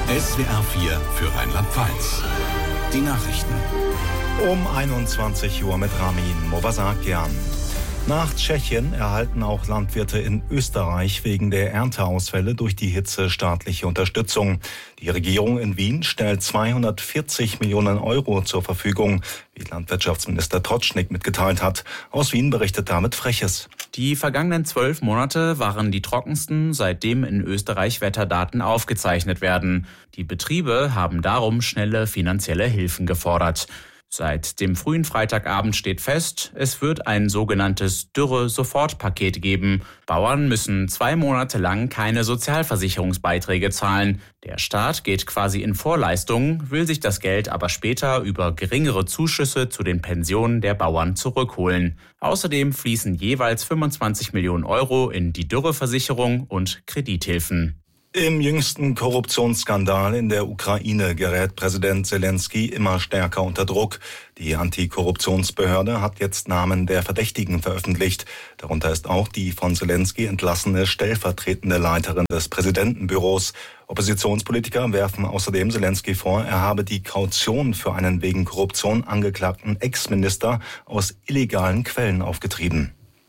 SWR 4 für Rheinland-Pfalz. Die Nachrichten. Um 21 Uhr mit Ramin Movasakian. Nach Tschechien erhalten auch Landwirte in Österreich wegen der Ernteausfälle durch die Hitze staatliche Unterstützung. Die Regierung in Wien stellt 240 Millionen Euro zur Verfügung, wie Landwirtschaftsminister Totschnig mitgeteilt hat. Aus Wien berichtet David Freches. Die vergangenen 12 Monate waren die trockensten, seitdem in Österreich Wetterdaten aufgezeichnet werden. Die Betriebe haben darum schnelle finanzielle Hilfen gefordert. Seit dem frühen Freitagabend steht fest, es wird ein sogenanntes Dürre-Sofortpaket geben. Bauern müssen 2 Monate lang keine Sozialversicherungsbeiträge zahlen. Der Staat geht quasi in Vorleistung, will sich das Geld aber später über geringere Zuschüsse zu den Pensionen der Bauern zurückholen. Außerdem fließen jeweils 25 Millionen Euro in die Dürreversicherung und Kredithilfen. Im jüngsten Korruptionsskandal in der Ukraine gerät Präsident Selenskyj immer stärker unter Druck. Die Antikorruptionsbehörde hat jetzt Namen der Verdächtigen veröffentlicht. Darunter ist auch die von Selenskyj entlassene stellvertretende Leiterin des Präsidentenbüros. Oppositionspolitiker werfen außerdem Selenskyj vor, er habe die Kaution für einen wegen Korruption angeklagten Ex-Minister aus illegalen Quellen aufgetrieben.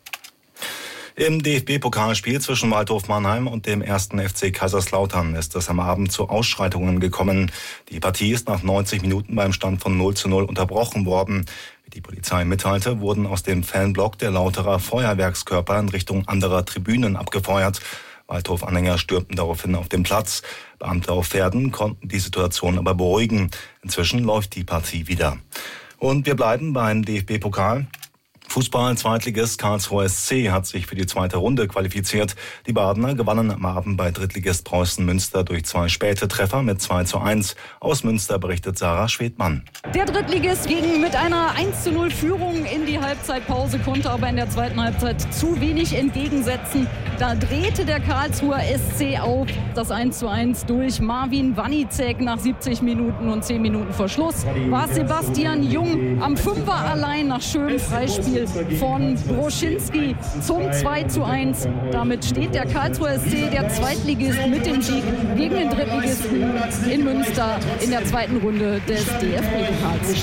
Im DFB-Pokalspiel zwischen Waldhof Mannheim und dem 1. FC Kaiserslautern ist es am Abend zu Ausschreitungen gekommen. Die Partie ist nach 90 Minuten beim Stand von 0:0 unterbrochen worden. Wie die Polizei mitteilte, wurden aus dem Fanblock der Lauterer Feuerwerkskörper in Richtung anderer Tribünen abgefeuert. Waldhof-Anhänger stürmten daraufhin auf den Platz. Beamte auf Pferden konnten die Situation aber beruhigen. Inzwischen läuft die Partie wieder. Und wir bleiben beim DFB-Pokal. Fußball-Zweitligist Karlsruhe SC hat sich für die zweite Runde qualifiziert. Die Badener gewannen am Abend bei Drittligist Preußen Münster durch 2 späte Treffer mit 2:1. Aus Münster berichtet Sarah Schwedmann. Der Drittligist ging mit einer 1:0 Führung in die Halbzeitpause, konnte aber in der zweiten Halbzeit zu wenig entgegensetzen. Da drehte der Karlsruher SC auf. Das 1:1 durch Marvin Wanicek nach 70 Minuten und 10 Minuten vor Schluss war Sebastian Jung am Fünfer allein nach schönem Freispiel von Broschinski zum 2:1. Damit steht der Karlsruher SC, der Zweitligist, mit dem Sieg gegen den Drittligisten in Münster in der zweiten Runde des DFB-Pokals.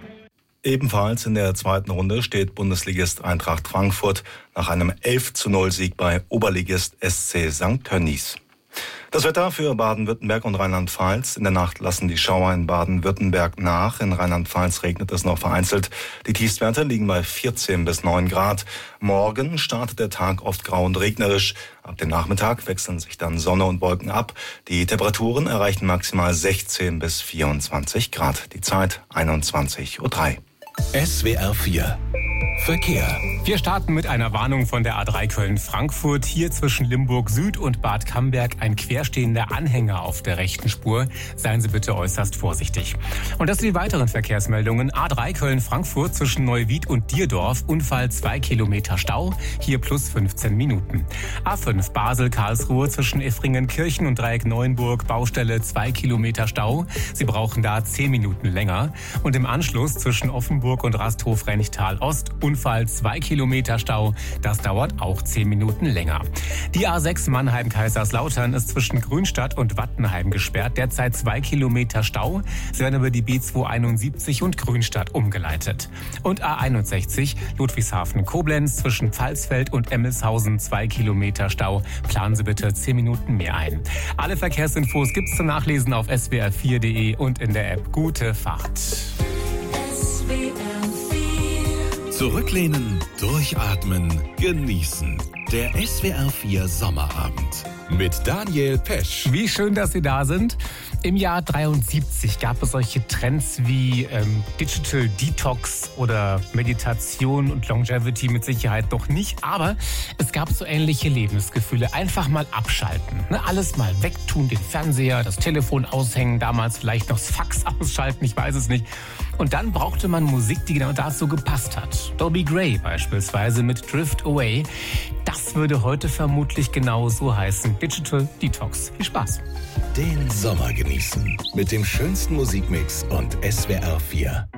Ebenfalls in der zweiten Runde steht Bundesligist Eintracht Frankfurt nach einem 11:0 bei Oberligist SC St. Tönnies. Das Wetter für Baden-Württemberg und Rheinland-Pfalz. In der Nacht lassen die Schauer in Baden-Württemberg nach. In Rheinland-Pfalz regnet es noch vereinzelt. Die Tiefstwerte liegen bei 14 bis 9 Grad. Morgen startet der Tag oft grau und regnerisch. Ab dem Nachmittag wechseln sich dann Sonne und Wolken ab. Die Temperaturen erreichen maximal 16 bis 24 Grad. Die Zeit 21:03 Uhr. SWR 4 Verkehr. Wir starten mit einer Warnung von der A3 Köln-Frankfurt. Hier zwischen Limburg Süd und Bad Camberg ein querstehender Anhänger auf der rechten Spur. Seien Sie bitte äußerst vorsichtig. Und das sind die weiteren Verkehrsmeldungen. A3 Köln-Frankfurt zwischen Neuwied und Dierdorf. Unfall 2 Kilometer Stau. Hier plus 15 Minuten. A5 Basel-Karlsruhe zwischen Effringen-Kirchen und Dreieck Neuenburg. Baustelle 2 Kilometer Stau. Sie brauchen da 10 Minuten länger. Und im Anschluss zwischen Offenburg und Rasthof-Renchtal-Ost. Unfall 2 Kilometer Stau. Das dauert auch 10 Minuten länger. Die A6 Mannheim-Kaiserslautern ist zwischen Grünstadt und Wattenheim gesperrt. Derzeit 2 Kilometer Stau. Sie werden über die B271 und Grünstadt umgeleitet. Und A61 Ludwigshafen-Koblenz zwischen Pfalzfeld und Emmelshausen 2 Kilometer Stau. Planen Sie bitte 10 Minuten mehr ein. Alle Verkehrsinfos gibt's zum Nachlesen auf swr4.de und in der App. Gute Fahrt. Zurücklehnen, durchatmen, genießen. Der SWR 4 Sommerabend mit Daniel Pesch. Wie schön, dass Sie da sind. Im Jahr 73 gab es solche Trends wie Digital Detox oder Meditation und Longevity mit Sicherheit noch nicht. Aber es gab so ähnliche Lebensgefühle. Einfach mal abschalten. Ne? Alles mal wegtun, den Fernseher, das Telefon aushängen, damals vielleicht noch das Fax ausschalten, ich weiß es nicht. Und dann brauchte man Musik, die genau dazu gepasst hat. Dobie Gray beispielsweise mit Drift Away. Das würde heute vermutlich genau so heißen. Digital Detox. Viel Spaß. Den Sommer genießen mit dem schönsten Musikmix und SWR 4.